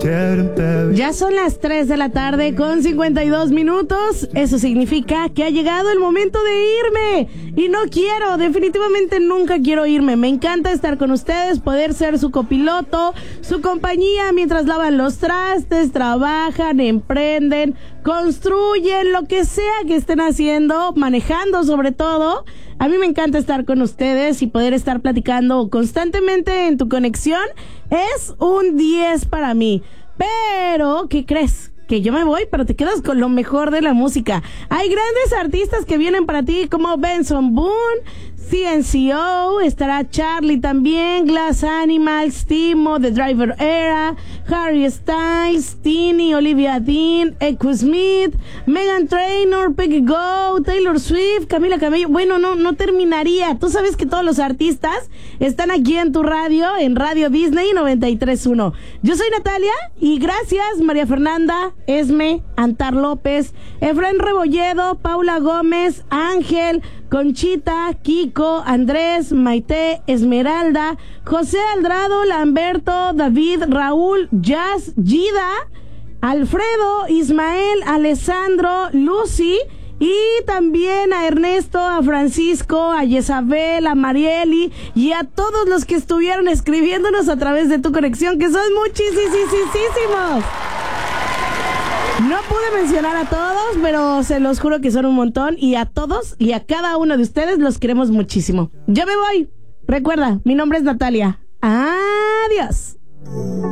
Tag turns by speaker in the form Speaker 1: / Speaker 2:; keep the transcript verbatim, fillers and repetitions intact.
Speaker 1: Ya son las tres de la tarde con cincuenta y dos minutos. Eso significa que ha llegado el momento de irme. Y no quiero, definitivamente nunca quiero irme. Me encanta estar con ustedes, poder ser su copiloto, su compañía mientras lavan los trastes, trabajan, emprenden, construyen, lo que sea que estén haciendo, manejando sobre todo. A mí me encanta estar con ustedes y poder estar platicando constantemente en tu conexión. Es un diez para mí. Pero, ¿qué crees? Que yo me voy, pero te quedas con lo mejor de la música. Hay grandes artistas que vienen para ti, como Benson Boone, C N C O, estará Charlie también, Glass Animals, Timo, The Driver Era, Harry Styles, Tini, Olivia Dean, Echo Smith, Meghan Trainor, Peggy Go, Taylor Swift, Camila Cabello. Bueno, no, no terminaría. Tú sabes que todos los artistas están aquí en tu radio, en Radio Disney noventa y tres punto uno. Yo soy Natalia y gracias María Fernanda, Esme, Antar López, Efraín Rebolledo, Paula Gómez, Ángel, Conchita, Kiko, Andrés, Maite, Esmeralda, José Aldrado, Lamberto, David, Raúl, Jazz, Gida, Alfredo, Ismael, Alessandro, Lucy y también a Ernesto, a Francisco, a Yesabel, a Marieli y a todos los que estuvieron escribiéndonos a través de tu conexión, que son muchísimos. No pude mencionar a todos, pero se los juro que son un montón. Y a todos y a cada uno de ustedes los queremos muchísimo. Yo me voy. Recuerda, mi nombre es Natalia. Adiós.